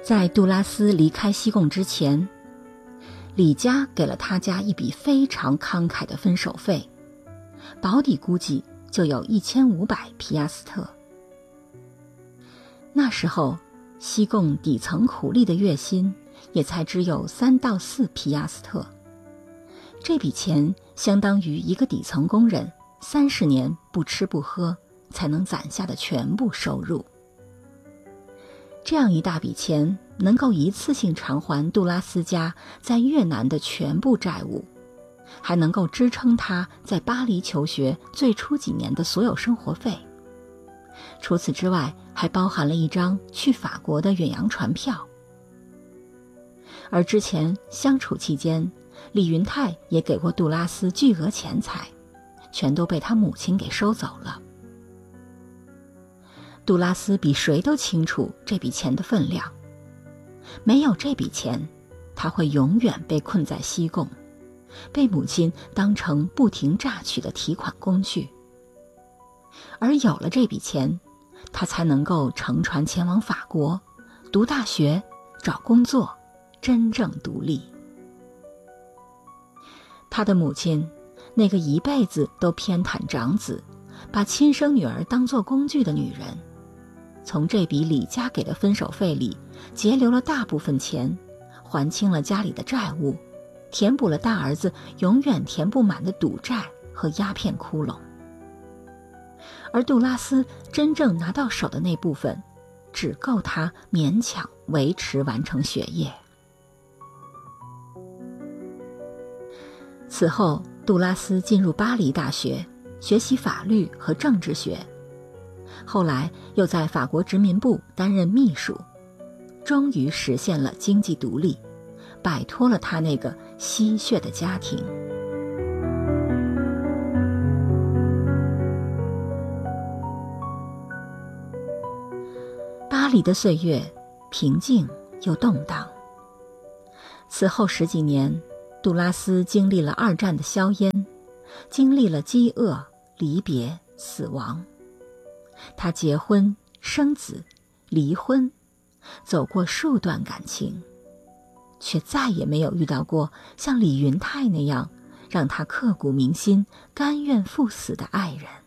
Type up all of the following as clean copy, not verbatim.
在杜拉斯离开西贡之前，李家给了他家一笔非常慷慨的分手费，保底估计就有1500皮亚斯特。那时候西贡底层苦力的月薪也才只有3到4皮亚斯特，这笔钱相当于一个底层工人30年不吃不喝才能攒下的全部收入。这样一大笔钱能够一次性偿还杜拉斯家在越南的全部债务，还能够支撑他在巴黎求学最初几年的所有生活费。除此之外，还包含了一张去法国的远洋船票。而之前相处期间，李云泰也给过杜拉斯巨额钱财，全都被他母亲给收走了。杜拉斯比谁都清楚这笔钱的分量，没有这笔钱，他会永远被困在西贡，被母亲当成不停榨取的提款工具。而有了这笔钱，他才能够乘船前往法国，读大学，找工作，真正独立。他的母亲，那个一辈子都偏袒长子，把亲生女儿当作工具的女人，从这笔李家给的分手费里节流了大部分钱，还清了家里的债务，填补了大儿子永远填不满的赌债和鸦片窟窿。而杜拉斯真正拿到手的那部分，只够他勉强维持完成学业。此后，杜拉斯进入巴黎大学，学习法律和政治学，后来又在法国殖民部担任秘书，终于实现了经济独立，摆脱了他那个吸血的家庭。巴黎的岁月平静又动荡。此后10几年，杜拉斯经历了2战的硝烟，经历了饥饿、离别、死亡。他结婚、生子、离婚，走过数段感情，却再也没有遇到过像李云泰那样让他刻骨铭心、甘愿赴死的爱人。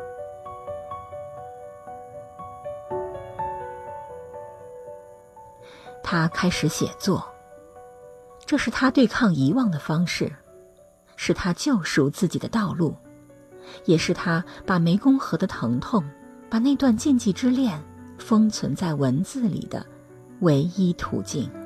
他开始写作，这是他对抗遗忘的方式，是他救赎自己的道路，也是他把湄公河的疼痛，把那段禁忌之恋封存在文字里的唯一途径。